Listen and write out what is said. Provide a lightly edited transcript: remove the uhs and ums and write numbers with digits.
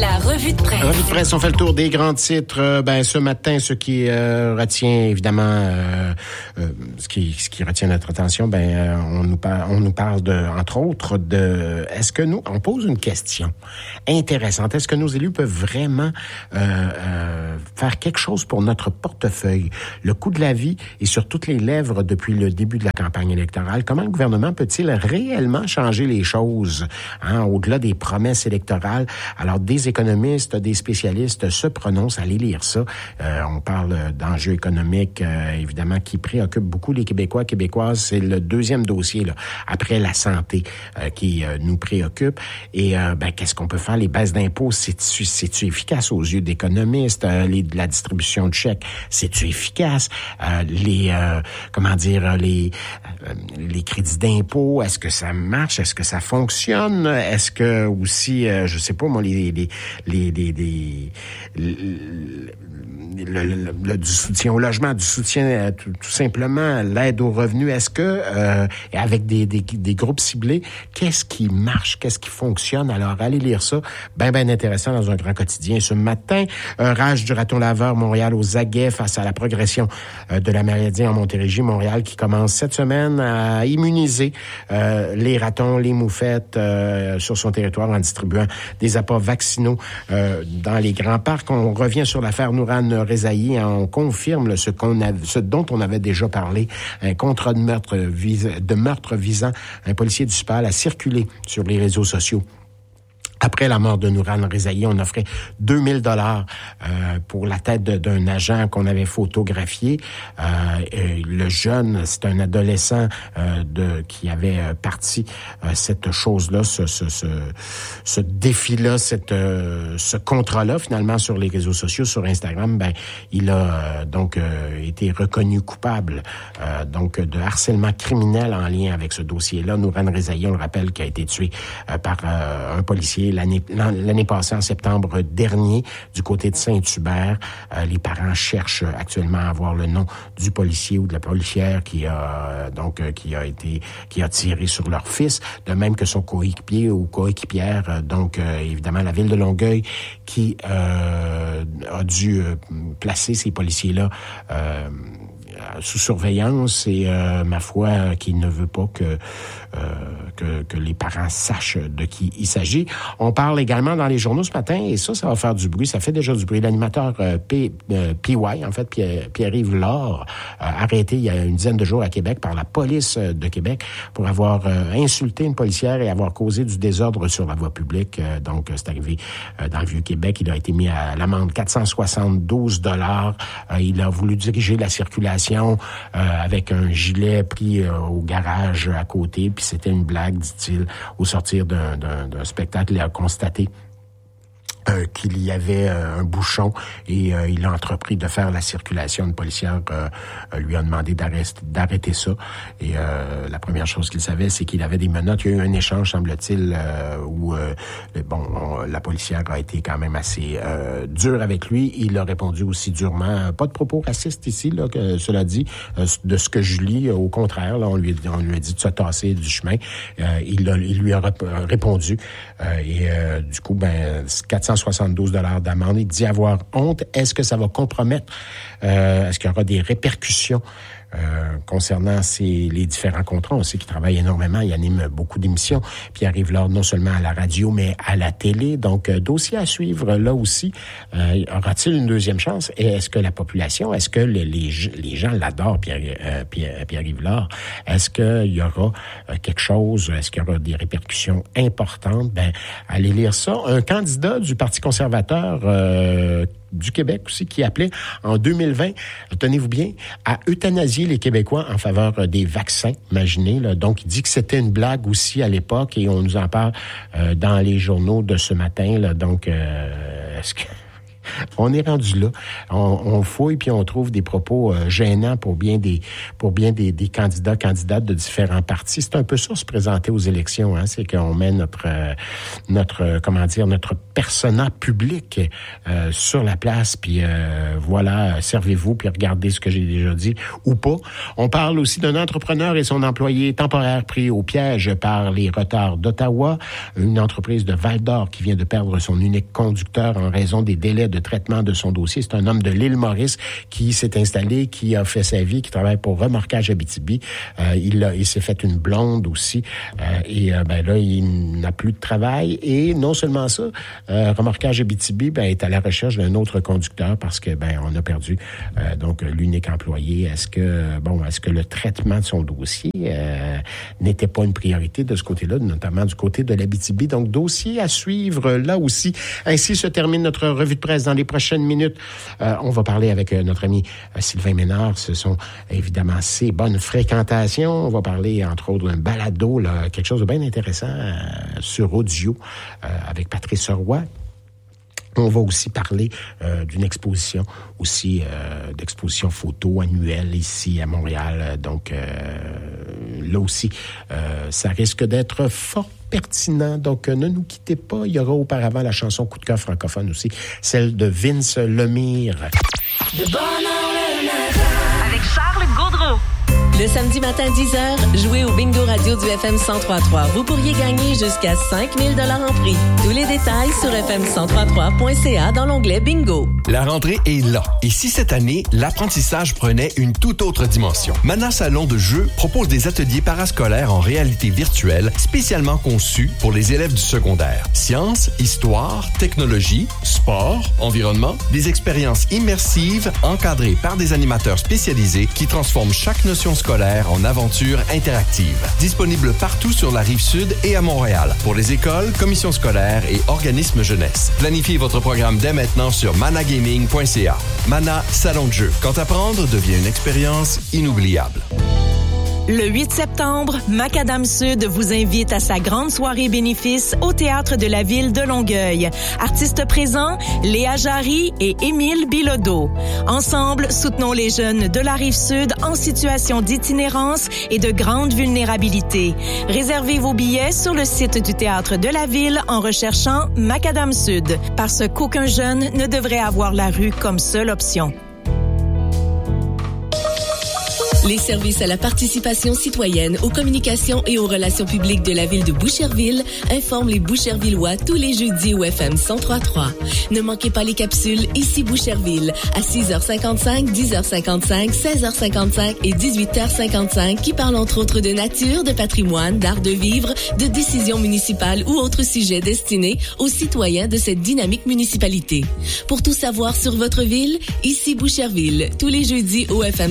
La revue de presse. La revue de presse, on fait le tour des grands titres. Ce matin, ce qui retient évidemment, ce qui retient notre attention, on nous parle de, entre autres, de, est-ce que on pose une question intéressante. Est-ce que nos élus peuvent vraiment faire quelque chose pour notre portefeuille? Le coût de la vie est sur toutes les lèvres depuis le début de la campagne électorale. Comment le gouvernement peut-il réellement changer les choses, au-delà des promesses électorales? Alors, des économistes, des spécialistes se prononcent. Allez lire ça. On parle d'enjeux économiques, évidemment, qui préoccupent beaucoup les Québécois, Québécoises. C'est le deuxième dossier, là, après la santé, qui nous préoccupe. Et qu'est-ce qu'on peut faire? Les baisses d'impôts, c'est-tu efficace aux yeux d'économistes? La distribution de chèques, c'est-tu efficace? Les crédits d'impôt, est-ce que ça marche? Est-ce que ça fonctionne? Est-ce que aussi, je sais pas moi, du soutien au logement, du soutien tout simplement, l'aide aux revenus, est-ce que avec des groupes ciblés, qu'est-ce qui marche, qu'est-ce qui fonctionne? Alors allez lire ça, bien intéressant dans un grand quotidien ce matin. Rage du raton laveur, Montréal aux aguets face à la progression de la maladie en Montérégie, Montréal qui commence cette semaine à immuniser les ratons, les moufettes sur son territoire en distribuant des apports vaccinaux dans les grands parcs. On revient sur l'affaire Nourane Rezaï, on confirme ce dont on avait déjà parlé, un contrat de meurtre visant un policier du SPAL a circulé sur les réseaux sociaux. Après la mort de Nourane Rezaï, on offrait 2000 $ pour la tête d'un agent qu'on avait photographié. Le jeune, c'est un adolescent qui avait parti cette chose-là, ce défi-là, ce contrat-là, finalement, sur les réseaux sociaux, sur Instagram. Il a été reconnu coupable de harcèlement criminel en lien avec ce dossier-là. Nourane Rezaï, on le rappelle, qui a été tué par un policier l'année passée, en septembre dernier, du côté de Saint-Hubert. Les parents cherchent actuellement à avoir le nom du policier ou de la policière qui a tiré sur leur fils, de même que son coéquipier ou coéquipière. Évidemment, la ville de Longueuil qui a dû placer ces policiers-là sous surveillance et ma foi qui ne veut pas que les parents sachent de qui il s'agit. On parle également dans les journaux ce matin et ça va faire du bruit, ça fait déjà du bruit. L'animateur PY, en fait, Pierre-Yves Lard, arrêté il y a une dizaine de jours à Québec par la police de Québec pour avoir insulté une policière et avoir causé du désordre sur la voie publique. C'est arrivé dans le Vieux-Québec. Il a été mis à l'amende 472 $. Il a voulu diriger la circulation avec un gilet pris au garage à côté, puis c'était une blague, dit-il, au sortir d'un spectacle. Il a constaté qu'il y avait un bouchon et il a entrepris de faire la circulation. Une policière lui a demandé d'arrêter ça et la première chose qu'il savait, c'est qu'il avait des menottes. Il y a eu un échange, semble-t-il, où la policière a été quand même assez dure avec lui. Il a répondu aussi durement. Pas de propos racistes ici, là, cela dit, de ce que je lis. Au contraire, là, on lui a dit de se tasser du chemin. Il lui a répondu et du coup, 472 $ d'amende. Il dit avoir honte. Est-ce que ça va compromettre? Est-ce qu'il y aura des répercussions concernant les différents contrats? On sait qu'il travaille énormément, il anime beaucoup d'émissions. Pierre-Yves Lard, non seulement à la radio, mais à la télé. Donc, dossier à suivre là aussi. Aura-t-il une deuxième chance? Et est-ce que la population, est-ce que les gens l'adorent, Pierre-Yves Lard? Est-ce qu'il y aura quelque chose? Est-ce qu'il y aura des répercussions importantes? Allez lire ça. Un candidat du Parti conservateur du Québec aussi, qui appelait en 2020, tenez-vous bien, à euthanasier les Québécois en faveur des vaccins, imaginez. Là. Donc, il dit que c'était une blague aussi à l'époque et on nous en parle dans les journaux de ce matin. Là. Donc, on est rendu là. On fouille puis on trouve des propos gênants pour bien des candidats, candidates de différents partis. C'est un peu ça, se présenter aux élections, hein. C'est qu'on met notre persona public sur la place, puis voilà, servez-vous, puis regardez ce que j'ai déjà dit, ou pas. On parle aussi d'un entrepreneur et son employé temporaire pris au piège par les retards d'Ottawa, une entreprise de Val-d'Or qui vient de perdre son unique conducteur en raison des délais de traitement de son dossier. C'est un homme de l'île Maurice qui s'est installé, qui a fait sa vie, qui travaille pour Remorquage Abitibi. Il s'est fait une blonde aussi, là, il n'a plus de travail. Et non seulement ça, Remorquage Abitibi est à la recherche d'un autre conducteur parce que on a perdu donc l'unique employé. Est-ce que le traitement de son dossier n'était pas une priorité de ce côté-là, notamment du côté de l'Abitibi? Donc, dossier à suivre là aussi. Ainsi se termine notre revue de presse. Dans les prochaines minutes, on va parler avec notre ami Sylvain Ménard. Ce sont évidemment ses bonnes fréquentations. On va parler, entre autres, d'un balado, là, quelque chose de bien intéressant sur audio avec Patrice Roy. On va aussi parler d'une exposition, d'exposition photo annuelle ici à Montréal. Donc, là aussi, ça risque d'être fort pertinent. Donc, ne nous quittez pas. Il y aura auparavant la chanson Coup de cœur francophone aussi, celle de Vince Lemire. De bonheur le matin. Avec Charles Gaudreau. Le samedi matin 10h, jouez au Bingo Radio du FM 103.3. Vous pourriez gagner jusqu'à 5 000 $ en prix. Tous les détails sur fm1033.ca dans l'onglet Bingo. La rentrée est là. Et si cette année, l'apprentissage prenait une toute autre dimension? Mana Salon de jeu propose des ateliers parascolaires en réalité virtuelle spécialement conçus pour les élèves du secondaire. Sciences, histoire, technologie, sport, environnement, des expériences immersives encadrées par des animateurs spécialisés qui transforment chaque notion scolaire en aventure interactive. Disponible partout sur la Rive-Sud et à Montréal. Pour les écoles, commissions scolaires et organismes jeunesse. Planifiez votre programme dès maintenant sur managaming.ca. Mana Salon de jeu. Quand apprendre devient une expérience inoubliable. Le 8 septembre, Macadam Sud vous invite à sa grande soirée bénéfice au Théâtre de la Ville de Longueuil. Artistes présents, Léa Jarry et Émile Bilodeau. Ensemble, soutenons les jeunes de la Rive-Sud en situation d'itinérance et de grande vulnérabilité. Réservez vos billets sur le site du Théâtre de la Ville en recherchant Macadam Sud, parce qu'aucun jeune ne devrait avoir la rue comme seule option. Les services à la participation citoyenne, aux communications et aux relations publiques de la ville de Boucherville informent les Bouchervillois tous les jeudis au FM 103.3. Ne manquez pas les capsules Ici Boucherville à 6h55, 10h55, 16h55 et 18h55 qui parlent entre autres de nature, de patrimoine, d'art de vivre, de décisions municipales ou autres sujets destinés aux citoyens de cette dynamique municipalité. Pour tout savoir sur votre ville, Ici Boucherville, tous les jeudis au FM